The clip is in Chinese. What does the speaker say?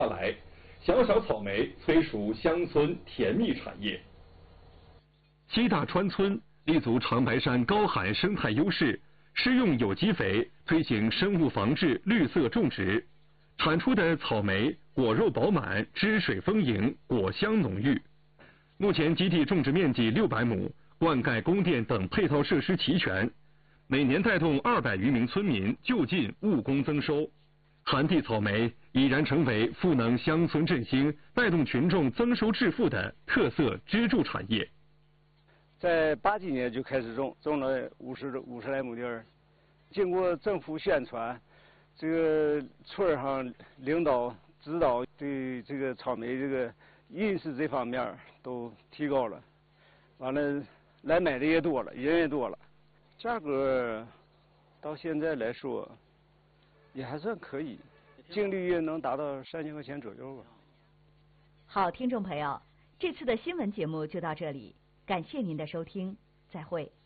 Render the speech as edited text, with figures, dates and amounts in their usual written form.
来，小小草莓催熟乡村甜蜜产业。西大川村立足长白山高寒生态优势，施用有机肥，推行生物防治绿色种植，产出的草莓果肉饱满，汁水丰盈，果香浓郁。目前基地种植面积600亩，灌溉、供电等配套设施齐全，每年带动200余名村民就近务工增收。寒地草莓已然成为赋能乡村振兴、带动群众增收致富的特色支柱产业。 在80几年就开始种了50来亩地儿，经过政府宣传，这个村上领导指导，对这个草莓这个认识这方面都提高了，完了来买的也多了，人也多了，价格到现在来说也还算可以，净利润能达到3000块钱左右吧。 好，听众朋友，这次的新闻节目就到这里，感谢您的收听，再会。